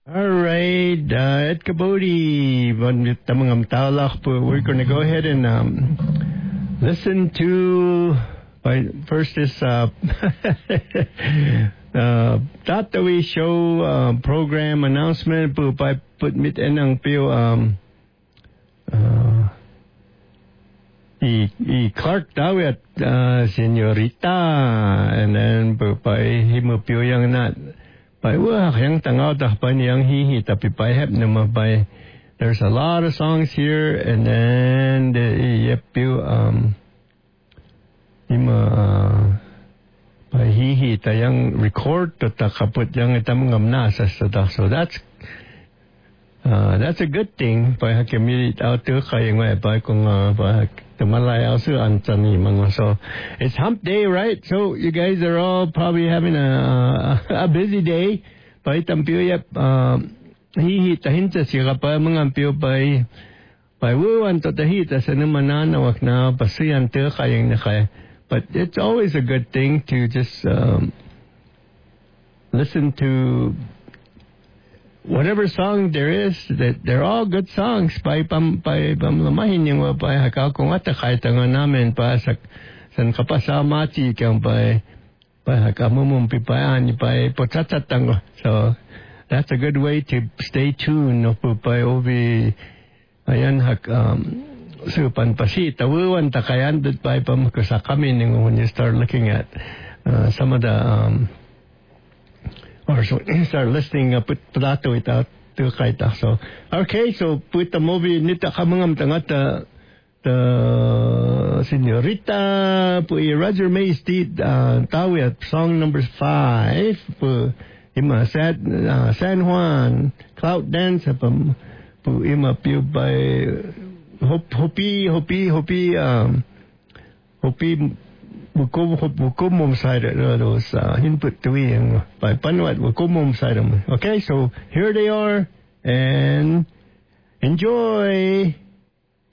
Alright, at Kabodi, we're going to go ahead and listen to, first this Tatawi show program announcement po by put mit enang pio Clark Dawit Senorita, and then po by himo pio yang nat by yang tangaw dah pa niyang hihi tapi by hep nama by there's a lot of songs here, and then yep pio by hihi tayang record to takaput yang itam ngamna sa sada, so that's a good thing by hakimit out to kayang by kung by tumalay also antani mga. So it's hump day, right? So you guys are all probably having a busy day. By tampio yep hihi tahinta siya pa mga pio by wuan to tahita sa namananawak na pasiyan to kayang nakay. But it's always a good thing to just listen to whatever song there is. That they're all good songs. By pamlamahin yung by hakaw kung atakay tangan namin pa sa san kapasamachi kang by hakamumumpi pa by pochatatang. So that's a good way to stay tuned. No po by obi ayan supan pasi tawuan takayan that by pamakasakamin when you start looking at some of the or so you start listening put plato without to kaita. So okay, so put the movie nita kamangam tangata the Senorita po Roger Maysty tawit song number 5 po ima San Juan Cloud Dance po ima pio by Hopi bukumum side those input tuwi ang by panwat bukumum side. Okay, so here they are and enjoy.